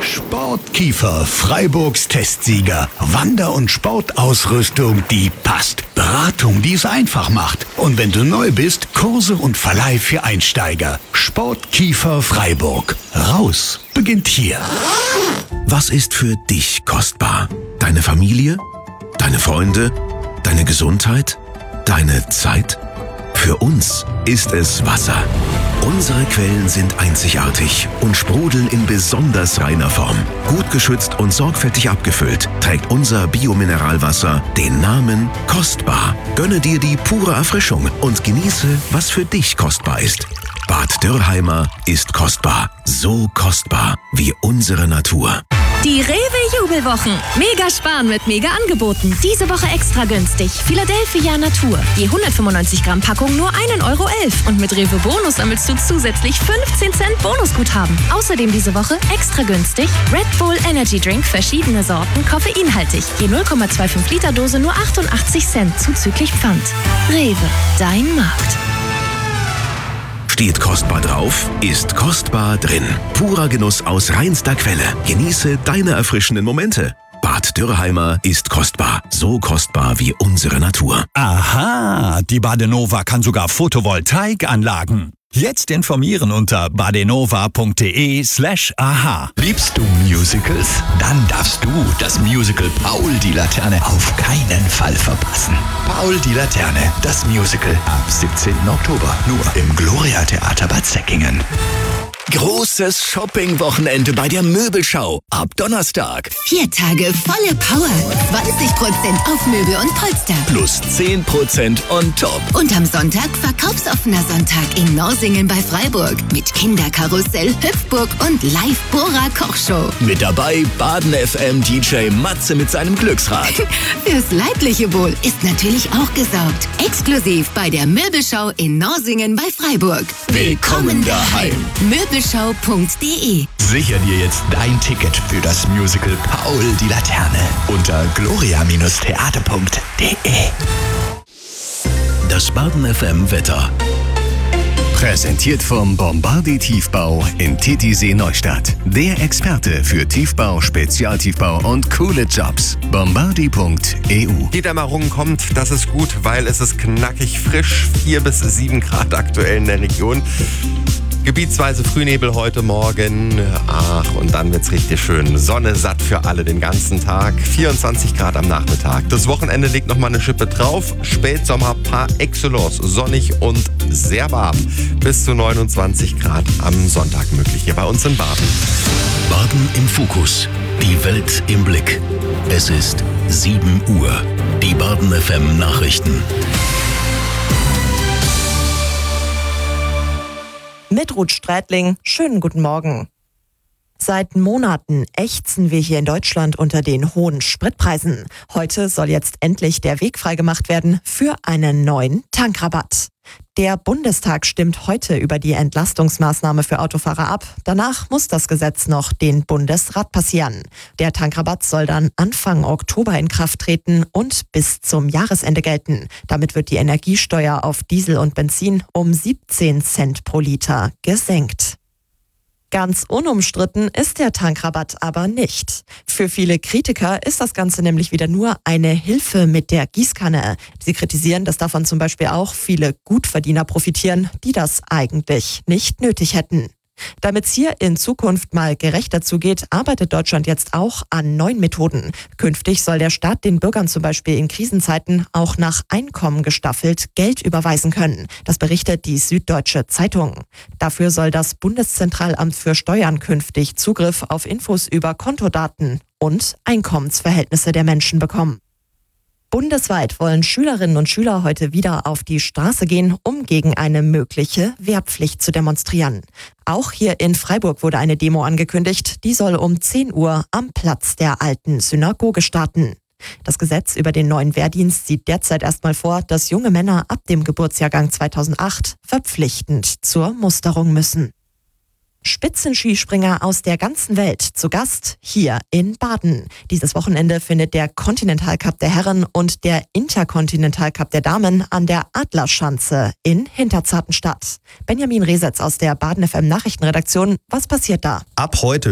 Sportkiefer, Freiburgs Testsieger. Wander- und Sportausrüstung, die passt. Beratung, die es einfach macht. Und wenn du neu bist, Kurse und Verleih für Einsteiger. Sportkiefer Freiburg. Raus beginnt hier. Was ist für dich kostbar? Deine Familie? Deine Freunde? Deine Gesundheit? Deine Zeit? Für uns ist es Wasser. Unsere Quellen sind einzigartig und sprudeln in besonders reiner Form. Gut geschützt und sorgfältig abgefüllt trägt unser Biomineralwasser den Namen Kostbar. Gönne dir die pure Erfrischung und genieße, was für dich kostbar ist. Bad Dürrheimer ist kostbar. So kostbar wie unsere Natur. Die Rewe-Jubelwochen. Mega sparen mit mega Angeboten. Diese Woche extra günstig. Philadelphia Natur. Je 195 Gramm Packung nur 1,11 Euro. Und mit Rewe Bonus sammelst du zusätzlich 15 Cent Bonusguthaben. Außerdem diese Woche extra günstig Red Bull Energy Drink, verschiedene Sorten, koffeinhaltig. Je 0,25 Liter Dose nur 88 Cent zuzüglich Pfand. Rewe, dein Markt. Steht kostbar drauf, ist kostbar drin. Purer Genuss aus reinster Quelle. Genieße deine erfrischenden Momente. Bad Dürrheimer ist kostbar. So kostbar wie unsere Natur. Aha, die Badenova kann sogar Photovoltaikanlagen. Jetzt informieren unter badenova.de/aha. Liebst du Musicals? Dann darfst du das Musical Paul die Laterne auf keinen Fall verpassen. Paul die Laterne, das Musical ab 17. Oktober. Nur im Gloria Theater Bad Säckingen. Großes Shopping-Wochenende bei der Möbelschau. Ab Donnerstag. 4 Tage volle Power. 20% auf Möbel und Polster. Plus 10% on top. Und am Sonntag verkaufsoffener Sonntag in Norsingen bei Freiburg. Mit Kinderkarussell, Hüpfburg und Live-Bora-Kochshow. Mit dabei Baden FM DJ Matze mit seinem Glücksrad. Fürs leibliche Wohl ist natürlich auch gesorgt. Exklusiv bei der Möbelschau in Norsingen bei Freiburg. Willkommen daheim. Möbelschau.de. Sicher dir jetzt dein Ticket für das Musical Paul die Laterne unter gloria-theater.de. Das Baden FM Wetter. Präsentiert vom Bombardier Tiefbau in Titisee Neustadt. Der Experte für Tiefbau, Spezialtiefbau und coole Jobs. Bombardier.eu. Die Dämmerung kommt, das ist gut, weil es ist knackig frisch. 4 bis 7 Grad aktuell in der Region. Gebietsweise Frühnebel heute Morgen. Ach, und dann wird's richtig schön. Sonne satt für alle den ganzen Tag. 24 Grad am Nachmittag. Das Wochenende legt nochmal eine Schippe drauf. Spätsommer par excellence. Sonnig und sehr warm. Bis zu 29 Grad am Sonntag möglich hier bei uns in Baden. Baden im Fokus. Die Welt im Blick. Es ist 7 Uhr. Die Baden FM Nachrichten. Mit Ruth Strätling, schönen guten Morgen. Seit Monaten ächzen wir hier in Deutschland unter den hohen Spritpreisen. Heute soll jetzt endlich der Weg freigemacht werden für einen neuen Tankrabatt. Der Bundestag stimmt heute über die Entlastungsmaßnahme für Autofahrer ab. Danach muss das Gesetz noch den Bundesrat passieren. Der Tankrabatt soll dann Anfang Oktober in Kraft treten und bis zum Jahresende gelten. Damit wird die Energiesteuer auf Diesel und Benzin um 17 Cent pro Liter gesenkt. Ganz unumstritten ist der Tankrabatt aber nicht. Für viele Kritiker ist das Ganze nämlich wieder nur eine Hilfe mit der Gießkanne. Sie kritisieren, dass davon zum Beispiel auch viele Gutverdiener profitieren, die das eigentlich nicht nötig hätten. Damit es hier in Zukunft mal gerechter zugeht, arbeitet Deutschland jetzt auch an neuen Methoden. Künftig soll der Staat den Bürgern zum Beispiel in Krisenzeiten auch nach Einkommen gestaffelt Geld überweisen können. Das berichtet die Süddeutsche Zeitung. Dafür soll das Bundeszentralamt für Steuern künftig Zugriff auf Infos über Kontodaten und Einkommensverhältnisse der Menschen bekommen. Bundesweit wollen Schülerinnen und Schüler heute wieder auf die Straße gehen, um gegen eine mögliche Wehrpflicht zu demonstrieren. Auch hier in Freiburg wurde eine Demo angekündigt. Die soll um 10 Uhr am Platz der alten Synagoge starten. Das Gesetz über den neuen Wehrdienst sieht derzeit erstmal vor, dass junge Männer ab dem Geburtsjahrgang 2008 verpflichtend zur Musterung müssen. Spitzenskispringer aus der ganzen Welt zu Gast hier in Baden. Dieses Wochenende findet der Continental Cup der Herren und der Intercontinental Cup der Damen an der Adlerschanze in Hinterzarten statt. Benjamin Resetz aus der Baden FM Nachrichtenredaktion. Was passiert da? Ab heute